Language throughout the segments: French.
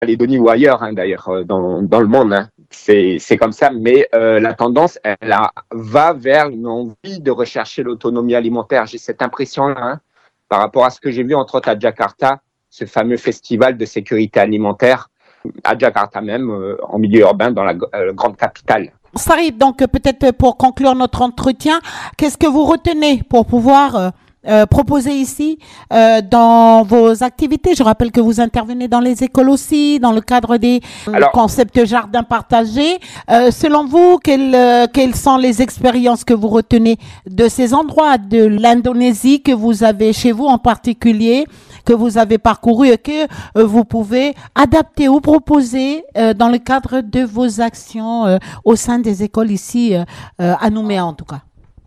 Calédonie ou ailleurs, hein, d'ailleurs, dans le monde. Hein. C'est comme ça, mais la tendance, va vers une envie de rechercher l'autonomie alimentaire. J'ai cette impression-là, hein, par rapport à ce que j'ai vu, entre autres, à Jakarta, ce fameux festival de sécurité alimentaire, à Jakarta même, en milieu urbain, dans la grande capitale. Sarid, donc peut-être pour conclure notre entretien, qu'est-ce que vous retenez pour pouvoir proposer ici dans vos activités? Je rappelle que vous intervenez dans les écoles aussi, dans le cadre des concepts jardins partagés. Selon vous, quelles sont les expériences que vous retenez de ces endroits, de l'Indonésie que vous avez chez vous en particulier, que vous avez parcouru et que vous pouvez adapter ou proposer dans le cadre de vos actions au sein des écoles ici à Nouméa en tout cas?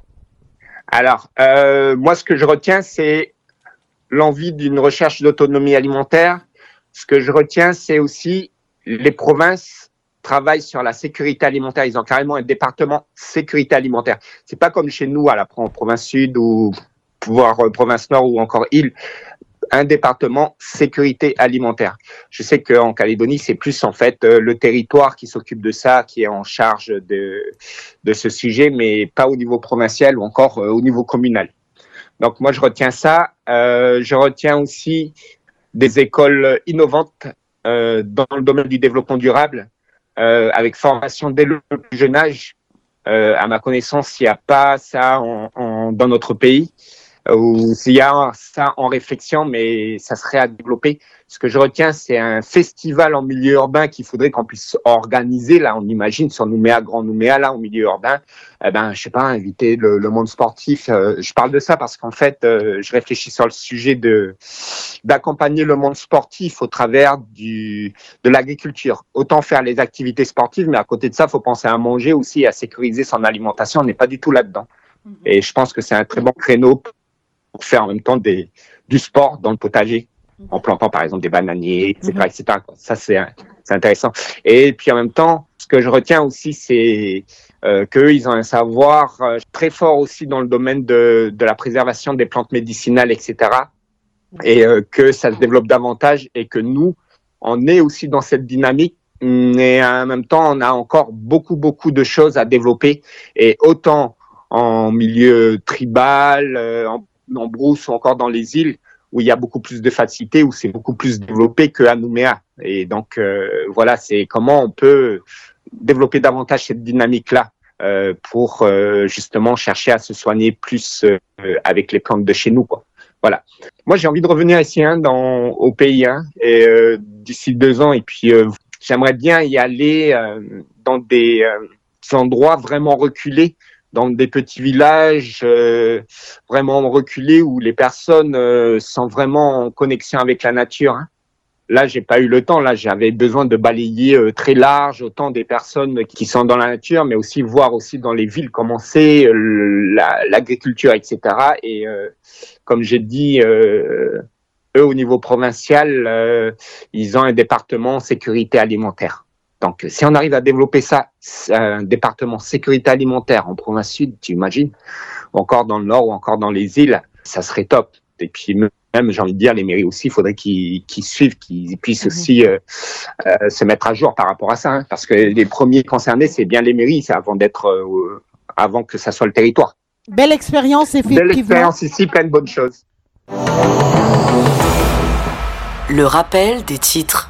Alors, moi, ce que je retiens, c'est l'envie d'une recherche d'autonomie alimentaire. Ce que je retiens, c'est aussi les provinces travaillent sur la sécurité alimentaire. Ils ont carrément un département sécurité alimentaire. C'est pas comme chez nous, à la province sud ou voire province nord ou encore île. Un département sécurité alimentaire. Je sais qu'en Calédonie, c'est plus en fait le territoire qui s'occupe de ça, qui est en charge de ce sujet, mais pas au niveau provincial ou encore au niveau communal. Donc moi, je retiens ça. Je retiens aussi des écoles innovantes dans le domaine du développement durable, avec formation dès le plus jeune âge. À ma connaissance, il n'y a pas ça dans notre pays. Ou s'il y a ça en réflexion, mais ça serait à développer. Ce que je retiens, c'est un festival en milieu urbain qu'il faudrait qu'on puisse organiser. Là, on imagine sur Nouméa, Grand Nouméa, là, en milieu urbain. Je sais pas, inviter le monde sportif. Je parle de ça parce qu'en fait, je réfléchis sur le sujet d'accompagner le monde sportif au travers de l'agriculture. Autant faire les activités sportives, mais à côté de ça, faut penser à manger aussi, à sécuriser son alimentation. On n'est pas du tout là-dedans. Et je pense que c'est un très bon créneau pour faire en même temps du sport dans le potager, en plantant par exemple des bananiers, etc. etc. Ça, c'est intéressant. Et puis en même temps, ce que je retiens aussi, c'est qu'eux, ils ont un savoir très fort aussi dans le domaine de la préservation des plantes médicinales, etc. Et que ça se développe davantage et que nous, on est aussi dans cette dynamique. Mais en même temps, on a encore beaucoup de choses à développer. Et autant en milieu tribal, en brousse ou encore dans les îles, où il y a beaucoup plus de facilité, où c'est beaucoup plus développé qu'à Nouméa. Et donc, voilà, c'est comment on peut développer davantage cette dynamique-là pour justement chercher à se soigner plus avec les plantes de chez nous, quoi. Voilà. Moi, j'ai envie de revenir ici au pays et d'ici 2 ans. Et puis, j'aimerais bien y aller dans des endroits vraiment reculés, dans des petits villages vraiment reculés où les personnes sont vraiment en connexion avec la nature. Là, j'ai pas eu le temps. Là, j'avais besoin de balayer très large, autant des personnes qui sont dans la nature, mais aussi voir aussi dans les villes comment c'est l'agriculture, etc. Et comme j'ai dit, eux, au niveau provincial, ils ont un département sécurité alimentaire. Donc, si on arrive à développer ça, un département sécurité alimentaire en province sud, tu imagines, ou encore dans le nord ou encore dans les îles, ça serait top. Et puis même, j'ai envie de dire, les mairies aussi, il faudrait qu'ils suivent, qu'ils puissent aussi se mettre à jour par rapport à ça, parce que les premiers concernés, c'est bien les mairies, avant que ça soit le territoire. Belle expérience, effectivement. Belle expérience ici, plein de bonnes choses. Le rappel des titres.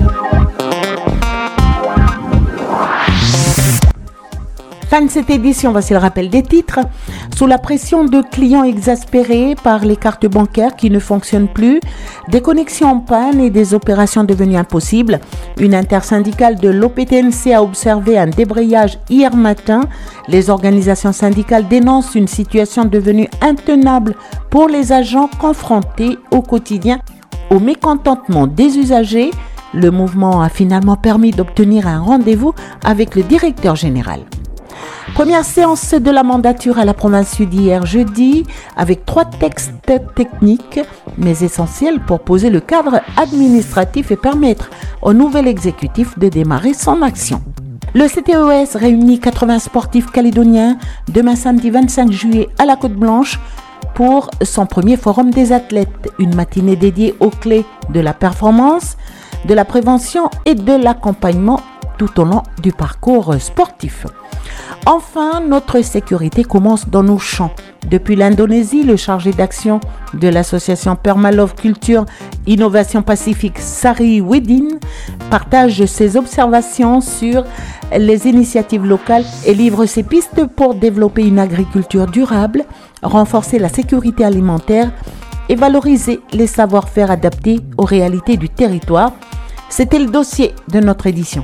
Fin de cette édition, voici le rappel des titres. Sous la pression de clients exaspérés par les cartes bancaires qui ne fonctionnent plus, des connexions en panne et des opérations devenues impossibles, une intersyndicale de l'OPTNC a observé un débrayage hier matin. Les organisations syndicales dénoncent une situation devenue intenable pour les agents confrontés au quotidien au mécontentement des usagers. Le mouvement a finalement permis d'obtenir un rendez-vous avec le directeur général. Première séance de la mandature à la province sud hier jeudi, avec 3 textes techniques, mais essentiels pour poser le cadre administratif et permettre au nouvel exécutif de démarrer son action. Le CTES réunit 80 sportifs calédoniens demain samedi 25 juillet à la Côte-Blanche pour son premier forum des athlètes, une matinée dédiée aux clés de la performance. de la prévention et de l'accompagnement tout au long du parcours sportif. Enfin, notre sécurité commence dans nos champs. Depuis l'Indonésie, le chargé d'action de l'association Permalove Culture Innovation Pacifique, Sari Wedin, partage ses observations sur les initiatives locales et livre ses pistes pour développer une agriculture durable, renforcer la sécurité alimentaire et valoriser les savoir-faire adaptés aux réalités du territoire. C'était le dossier de notre édition.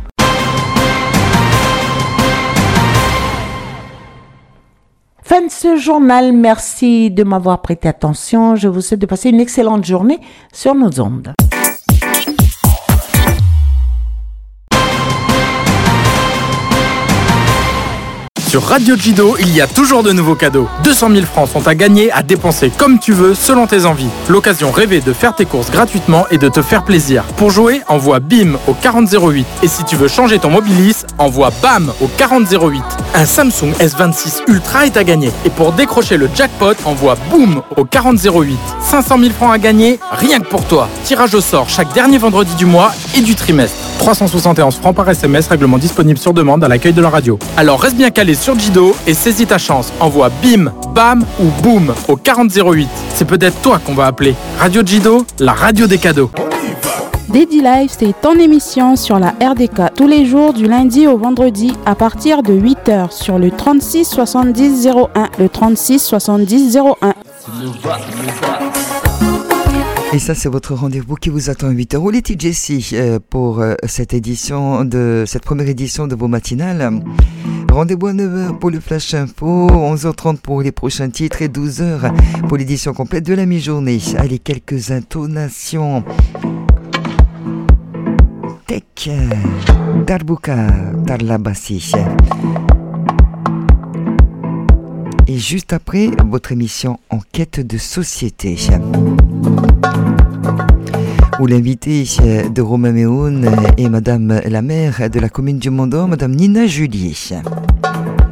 Fin de ce journal, merci de m'avoir prêté attention. Je vous souhaite de passer une excellente journée sur nos ondes. Sur Radio Jido, il y a toujours de nouveaux cadeaux. 200 000 francs sont à gagner, à dépenser comme tu veux, selon tes envies. L'occasion rêvée de faire tes courses gratuitement et de te faire plaisir. Pour jouer, envoie BIM au 4008. Et si tu veux changer ton Mobilis, envoie BAM au 4008. Un Samsung S26 Ultra est à gagner. Et pour décrocher le jackpot, envoie BOOM au 4008. 500 000 francs à gagner, rien que pour toi. Tirage au sort chaque dernier vendredi du mois et du trimestre. 371 francs par SMS, règlement disponible sur demande à l'accueil de la radio. Alors reste bien calé sur Jido et saisis ta chance. Envoie BIM, BAM ou BOOM au 4008. C'est peut-être toi qu'on va appeler. Radio Jido, la radio des cadeaux. Daddy Life, c'est ton émission sur la RDK tous les jours du lundi au vendredi à partir de 8h sur le 36 70 01, le 36 70 01. Et ça, c'est votre rendez-vous qui vous attend à 8h. Où est Jessie pour cette première édition de vos matinales? Rendez-vous à 9h pour le Flash Info, 11h30 pour les prochains titres et 12h pour l'édition complète de la mi-journée. Allez, quelques intonations. Tek, Darbuka, Tarlabassi. Et juste après, votre émission Enquête de société, où l'invité de Romain Méhoun est Madame la maire de la commune du Mont d'Or, Madame Nina Julier.